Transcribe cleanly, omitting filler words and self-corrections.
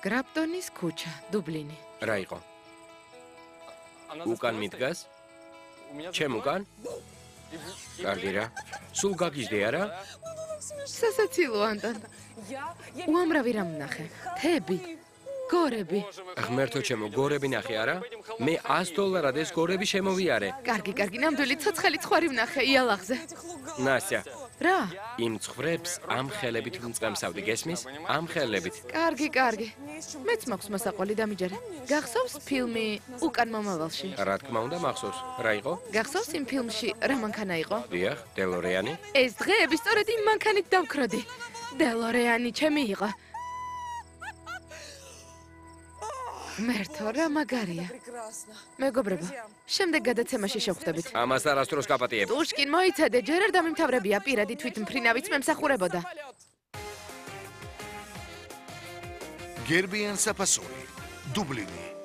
გრაპტონის ქუჩა, დუბლინი. რა იყო? უკან მიდგას? ჩემ უკან? კარგი რა. სულ გაგიჟდე არა? სასაცილო, ანტონ. უამრავი რამ ვნახე. თები, გორები. ღმერთო ჩემო, გორები ნახე არა? მე $100 ეს გორები შემოვიარე. კარგი, ნამდვილი ცოცხალი ცხვარი ვნახე იალაღზე. ნასია, რა? იმ ცხვრებს ამ ხელებით ვმწყემსავდი, გესმის? ამ ხელებით. კარგი. მეც მაქვს მოსაყვალი დამიჯერე. გახსოვს ფილმი უკან მომავალში? რა თქმა უნდა, მახსოვს. რა იყო? გახსოვს იმ ფილმში რა მანქანა იყო? დიახ, დელორიანი. ეს დღეები სწორედ იმ მანქანით დავქროდი. დელორიანი ჩემი იყო. მერთო, რა მაგარია. მეგობრებო, შემდეგ გადაცემაში შევხვდებით. ამას არასდროს გაპატიებ. ტუშკინ მოიცადე, ჯერ არ დამიმთავრებია პირადი თვითმფრინავიც მემსახურებოდა. გერბიან საფასური, დუბლინი.